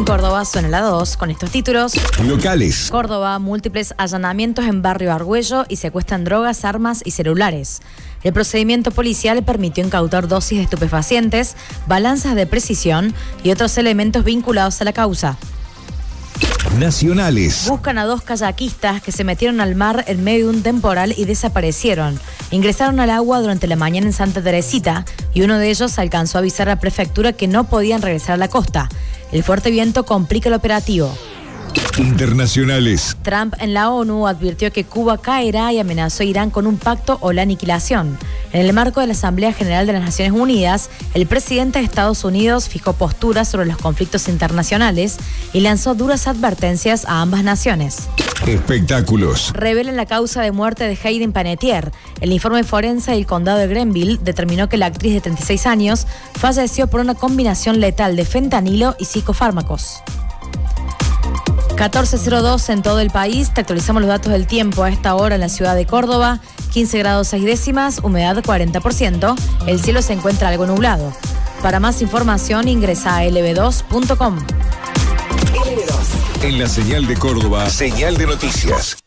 En Córdoba suena la 2 con estos títulos. Locales. Córdoba, múltiples allanamientos en barrio Argüello y secuestran drogas, armas y celulares. El procedimiento policial permitió incautar dosis de estupefacientes, balanzas de precisión y otros elementos vinculados a la causa. Nacionales. Buscan a 2 kayakistas que se metieron al mar en medio de un temporal y desaparecieron. Ingresaron al agua durante la mañana en Santa Teresita y uno de ellos alcanzó a avisar a la prefectura que no podían regresar a la costa. El fuerte viento complica el operativo. Internacionales. Trump en la ONU advirtió que Cuba caerá y amenazó a Irán con un pacto o la aniquilación. En el marco de la Asamblea General de las Naciones Unidas, el presidente de Estados Unidos fijó posturas sobre los conflictos internacionales y lanzó duras advertencias a ambas naciones. Espectáculos. Revelan la causa de muerte de Hayden Panettiere. El informe forense del condado de Grenville determinó que la actriz de 36 años falleció por una combinación letal de fentanilo y psicofármacos. 14:02 en todo el país. Te actualizamos los datos del tiempo a esta hora en la ciudad de Córdoba. 15 grados 6 décimas, humedad 40%. El cielo se encuentra algo nublado. Para más información ingresa a lb2.com. En la señal de Córdoba, señal de noticias.